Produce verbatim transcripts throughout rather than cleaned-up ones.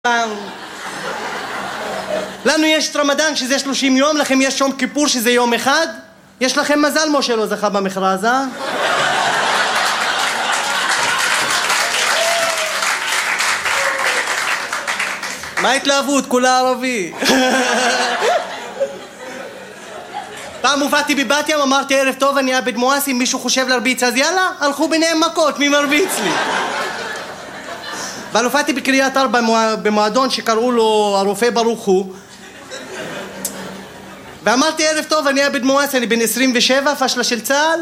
לנו יש רמדאן שזה שלושים יום, לכם יש יום כיפור שזה יום אחד. יש לכם מזל משה לא זכה במכרז, אה? מה התלהבות? כולה ערבי. פעם הופעתי בבת ים, אמרתי ערב טוב, אני עבד מואסי, מישהו חושב להרביץ, אז יאללה, הלכו ביניהם מכות, מי מרביץ לי? אבל הופעתי בקריית ארבע במועדון שקראו לו הרופא ברוך הוא, ואמרתי ערב טוב, אני עבד מואסי, אני בן עשרים ושבע, פשלה של צה"ל.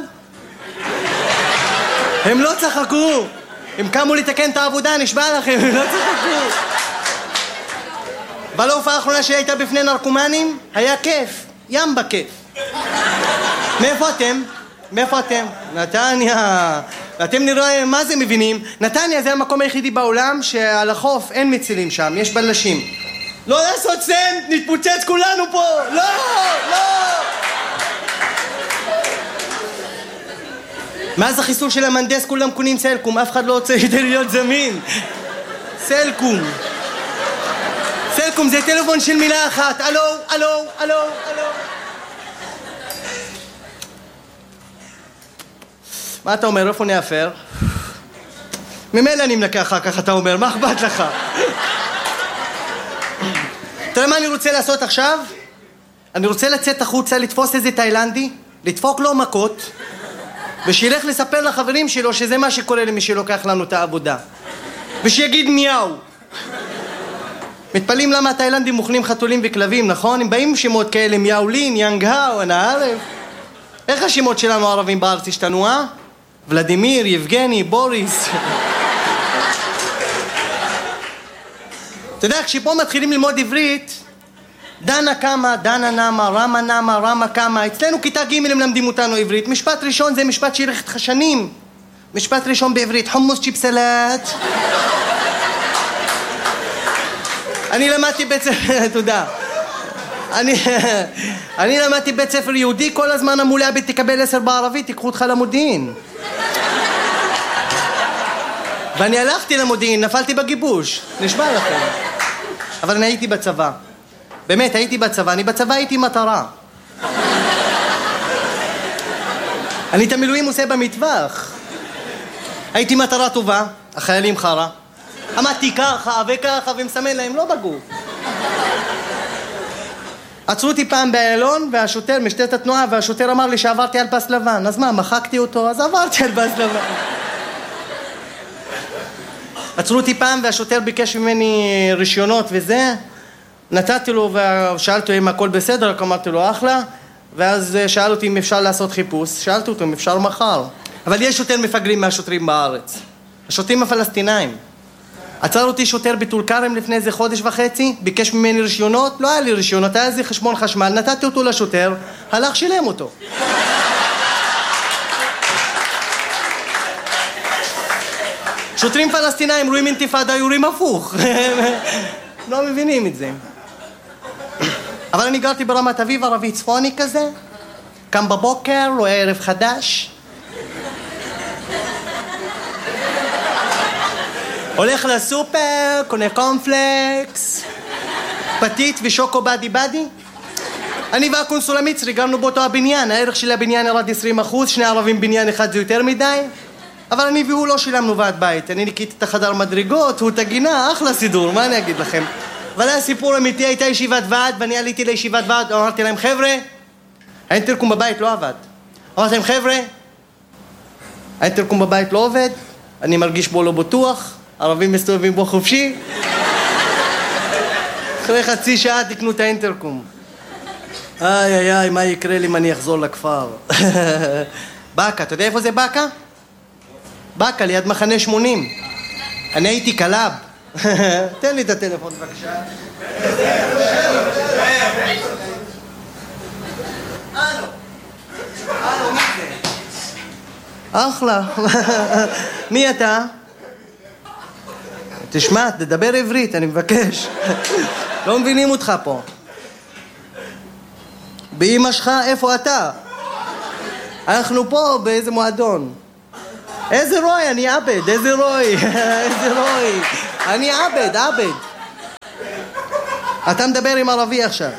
הם לא צחקו, הם קמו לתקן את העבודה, נשבע לכם, הם לא צחקו. ולהופעה האחרונה שהיא הייתה בפני נרקומנים, היה כיף, ים בכיף. מאיפה אתם? מאיפה אתם? נתניה. ואתם נראה מה זה מבינים? נתניה זה המקום היחידי בעולם שעל החוף אין מצילים שם, יש בלשים. לא לעשות סנט, נתפוצץ כולנו פה! לא! לא! מאז החיסול של המנדס כולם קונים סלקום, אף אחד לא רוצה כדי להיות זמין. סלקום. סלקום זה טלפון של מילה אחת, אלו, אלו, אלו, אלו. מה אתה אומר? איפה נאפר? ממילא אני מנקה אחר כך, אתה אומר, מה אכפת לך? תראה מה אני רוצה לעשות עכשיו? אני רוצה לצאת החוצה, לתפוס איזה תאילנדי, לדפוק לו מכות, ושילך לספר לחברים שלו שזה מה שקורה למי שלוקח לנו את העבודה. ושיגיד מיהו. מתפלאים למה התאילנדים מוכנים חתולים וכלבים, נכון? הם באים עם שמות כאלה, מיאולין, יאנגהאו, אנא ערב. איך השמות שלנו הערבים בארץ השתנו, אה? ולדימיר, יבגני, בוריס. אתה יודע, כשפה מתחילים ללמוד עברית, דנה קמה, דנה נמה, רמה נמה, רמה קמה. אצלנו כיתה ג' הם למדים אותנו עברית. משפט ראשון זה משפט שילך איתך שנים. משפט ראשון בעברית, חומוס צ'יפ סלט. אני למדתי בית ספר, תודה. אני, אני למדתי בית ספר יהודי, כל הזמן אמרו לי, אבא תקבל עשר בערבית, תיקחו אותך למודיעין. ואני הלכתי למודיעין, נפלתי בגיבוש, נשבע לכם. אבל אני הייתי בצבא. באמת, הייתי בצבא, אני בצבא הייתי מטרה. אני את המילואים עושה במטווח. הייתי מטרה טובה, החיילים חרה. עמדתי ככה וככה ומסמן להם, לא בגוף. עצרו אותי פעם באיילון, והשוטר, משטרת התנועה, והשוטר אמר לי שעברתי על פס לבן. אז מה, מחקתי אותו? אז עברתי על פס לבן. עצרו אותי פעם, והשוטר ביקש ממני רישיונות וזה. נתתי לו, ושאלתי אם הכל בסדר, רק אמרתי לו אחלה. ואז שאל אותי אם אפשר לעשות חיפוש. שאלתי אותו אם אפשר מחר. אבל יש יותר מפגרים מהשוטרים בארץ. השוטרים הפלסטינאים. עצר אותי שוטר בטול כרם לפני איזה חודש וחצי, ביקש ממני רישיונות, לא היה לי רישיונות, היה איזה חשבון חשמל, נתתי אותו לשוטר, הלך שילם אותו. שוטרים פלסטינאים רואים אינתיפאדה, יורים הפוך. לא מבינים את זה. אבל אני גרתי ברמת אביב, ערבי צפוני כזה, קם בבוקר, רואה ערב חדש, הולך לסופר, קונה קומפלקס, פתית ושוקו בדי בדי. אני והקונסול המצרי גרנו באותו הבניין, הערך של הבניין ירד עשרים אחוז, שני ערבים בניין אחד זה יותר מדי, אבל אני והוא לא שילמנו ועד בית, אני ניקיתי את החדר מדרגות, הוא את הגינה, אחלה סידור, מה אני אגיד לכם? אבל היה סיפור אמיתי, הייתה ישיבת ועד, ואני עליתי לישיבת ועד, אמרתי להם חבר'ה, האינטרקום בבית לא עבד. אמרתי להם חבר'ה, האינטרקום בבית לא עובד, אני מרגיש בו לא בטוח, ערבים מסתובבים בו חופשי. אחרי חצי שעה תקנו את האינטרקום. איי איי איי, מה יקרה לי אם אני אחזור לכפר? בקה, אתה יודע איפה זה בקה? בקה, ליד מחנה שמונים. אני הייתי קלאב. תן לי את הטלפון בבקשה. אלו. אלו, מי זה? אחלה. מי אתה? תשמע, תדבר עברית, אני מבקש. לא מבינים אותך פה. באמא שלך, איפה אתה? אנחנו פה באיזה מועדון. איזה רוי, אני עבד, איזה רוי, איזה רוי. אני עבד, עבד. אתה מדבר עם ערבי עכשיו.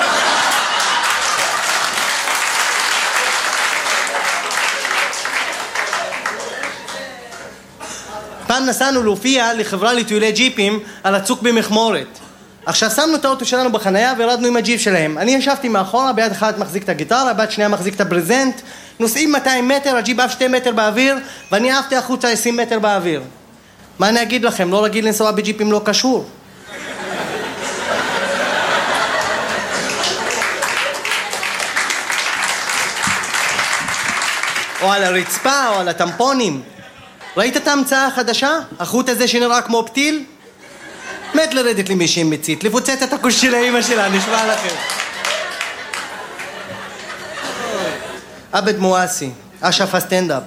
פעם נסענו להופיע לחברה לטיולי ג'יפים על הצוק במחמורת. עכשיו שמנו את האוטו שלנו בחנייה וירדנו עם הג'יפ שלהם. אני ישבתי מאחורה, ביד אחת מחזיק את הגיטרה, ביד שנייה מחזיק את הברזנט. נוסעים מאתיים מטר, הג'יפ עף שני מטר באוויר, ואני עפתי החוצה עשרים מטר באוויר. מה אני אגיד לכם? לא רגיל לנסוע בג'יפים לא קשור. או על הרצפה, או על הטמפונים. ראית את ההמצאה החדשה? החוט הזה שנראה כמו פתיל? מת לרדת לי מישהי מצית, לפוצץ את הכוש של האמא שלה, נשמע לכם. עבד מואסי, אשף הסטנדאפ.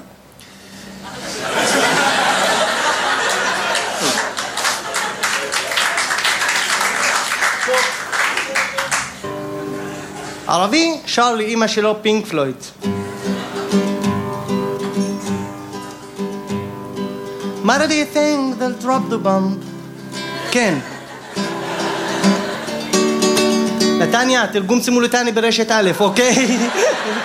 ערבי שר לי אמא שלו פינק פלויד. Mother, do you think they'll drop the bomb? כן. נתניה, תרגום סימולטני ברשת א', אוקיי?